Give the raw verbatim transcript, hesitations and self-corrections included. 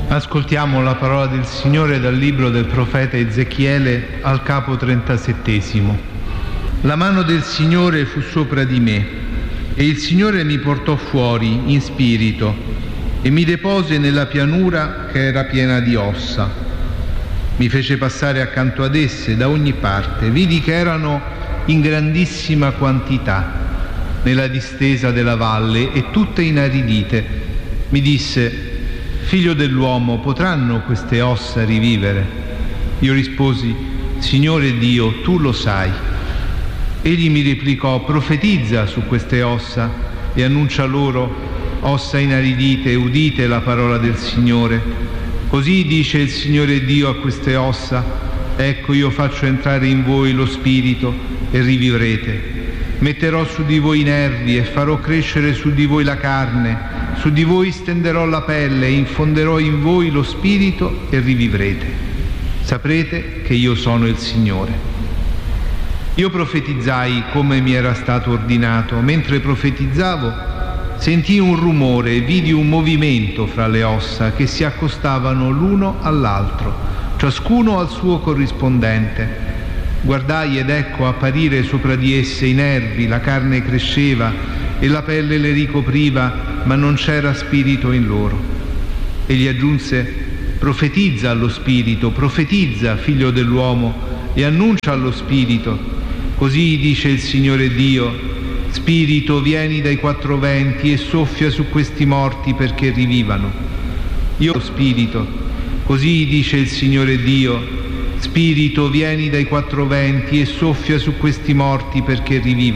Ascoltiamo la parola del Signore dal libro del profeta Ezechiele al capo trentasettesimo. La mano del Signore fu sopra di me e il Signore mi portò fuori in spirito e mi depose nella pianura che era piena di ossa. Mi fece passare accanto ad esse da ogni parte. Vidi che erano in grandissima quantità nella distesa della valle e tutte inaridite. Mi disse: Figlio dell'uomo, potranno queste ossa rivivere? Io risposi: Signore Dio, tu lo sai. Egli mi replicò: profetizza su queste ossa e annuncia loro: ossa inaridite, udite la parola del Signore. Così dice il Signore Dio a queste ossa: ecco, io faccio entrare in voi lo spirito e rivivrete. Metterò su di voi i nervi e farò crescere su di voi la carne. Su di voi stenderò la pelle e infonderò in voi lo spirito e rivivrete. Saprete che io sono il Signore. Io profetizzai come mi era stato ordinato. Mentre profetizzavo, sentii un rumore e vidi un movimento fra le ossa che si accostavano l'uno all'altro, ciascuno al suo corrispondente. Guardai ed ecco apparire sopra di esse i nervi, la carne cresceva e la pelle le ricopriva, ma non c'era spirito in loro. Egli aggiunse: profetizza allo spirito, profetizza, figlio dell'uomo, e annuncia allo spirito. Così dice il Signore Dio: spirito, vieni dai quattro venti e soffia su questi morti perché rivivano. Io lo spirito, così dice il Signore Dio: spirito, vieni dai quattro venti e soffia su questi morti perché rivivano.